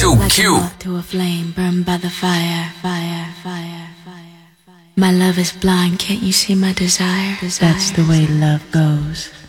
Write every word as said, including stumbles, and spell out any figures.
too like cute. a moth to a flame, burned by the fire, fire, fire, fire. My love is blind, can't you see my desire? desire. That's the way love goes.